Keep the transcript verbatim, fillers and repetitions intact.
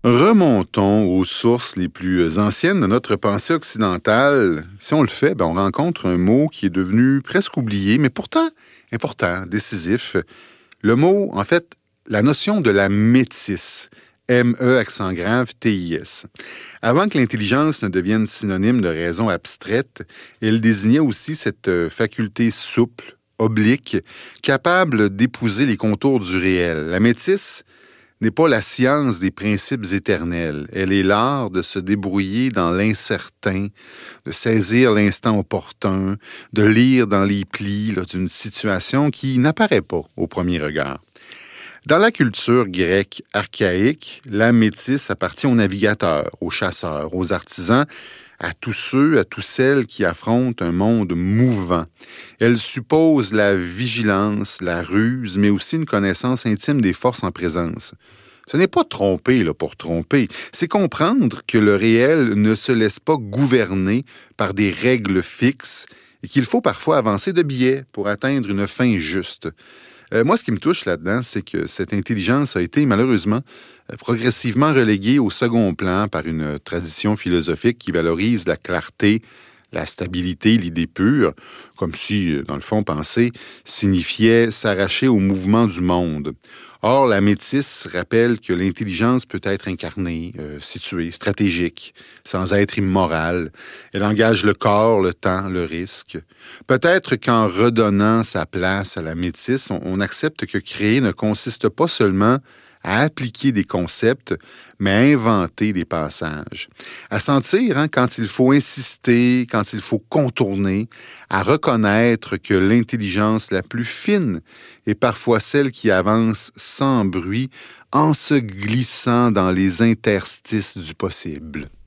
Remontons aux sources les plus anciennes de notre pensée occidentale. Si on le fait, ben on rencontre un mot qui est devenu presque oublié, mais pourtant important, décisif. Le mot, en fait, la notion de la métisse. M E accent grave T I S. Avant que l'intelligence ne devienne synonyme de raison abstraite, elle désignait aussi cette faculté souple, oblique, capable d'épouser les contours du réel. La métisse n'est pas la science des principes éternels. Elle est l'art de se débrouiller dans l'incertain, de saisir l'instant opportun, de lire dans les plis là, d'une situation qui n'apparaît pas au premier regard. Dans la culture grecque archaïque, la métisse appartient aux navigateurs, aux chasseurs, aux artisans, à tous ceux, à tous celles qui affrontent un monde mouvant. Elle suppose la vigilance, la ruse, mais aussi une connaissance intime des forces en présence. Ce n'est pas tromper là, pour tromper, c'est comprendre que le réel ne se laisse pas gouverner par des règles fixes et qu'il faut parfois avancer de biais pour atteindre une fin juste. Euh, moi, ce qui me touche là-dedans, c'est que cette intelligence a été malheureusement euh, progressivement reléguée au second plan par une tradition philosophique qui valorise la clarté, la stabilité, l'idée pure, comme si, dans le fond, penser signifiait s'arracher au mouvement du monde. Or, la métisse rappelle que l'intelligence peut être incarnée, euh, située, stratégique, sans être immorale. Elle engage le corps, le temps, le risque. Peut-être qu'en redonnant sa place à la métisse, on, on accepte que créer ne consiste pas seulement à appliquer des concepts, mais à inventer des passages. À sentir hein, quand il faut insister, quand il faut contourner, à reconnaître que l'intelligence la plus fine est parfois celle qui avance sans bruit en se glissant dans les interstices du possible.